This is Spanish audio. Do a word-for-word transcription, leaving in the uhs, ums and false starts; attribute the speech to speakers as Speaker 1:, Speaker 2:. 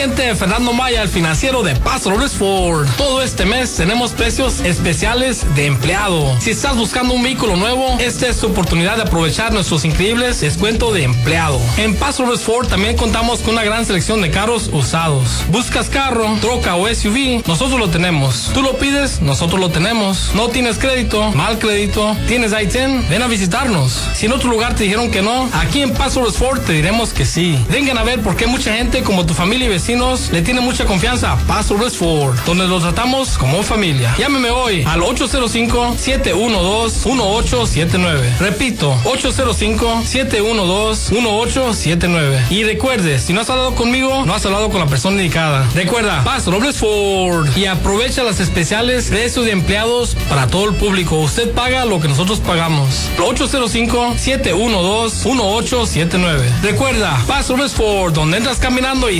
Speaker 1: agente Fernando Maya, el financiero de Paso Robles Ford. Todo este mes tenemos precios especiales de empleado. Si estás buscando un vehículo nuevo, esta es tu oportunidad de aprovechar nuestros increíbles descuentos de empleado. En Paso Robles Ford también contamos con una gran selección de carros usados. ¿Buscas carro, troca o S U V? Nosotros lo tenemos. Tú lo pides, nosotros lo tenemos. No tienes crédito, mal crédito, tienes I diez, ven a visitarnos. Si en otro lugar te dijeron que no, aquí en Paso Robles Ford te diremos que sí. Vengan a ver por qué mucha gente como tu familia y vecinos le tiene mucha confianza a Paso Robles Ford, donde lo tratamos como familia. Llámeme hoy al ocho cero cinco, siete uno dos, uno ocho siete nueve. Repito, ocho cero cinco, siete uno dos, uno ocho siete nueve. Y recuerde, si no has hablado conmigo, no has hablado con la persona indicada. Recuerda, Paso Robles Ford. Y aprovecha las especiales precios de empleados para todo el público. Usted paga lo que nosotros pagamos. ocho cero cinco, siete uno dos, uno ocho siete nueve. Recuerda, Paso Robles Ford, donde entras caminando y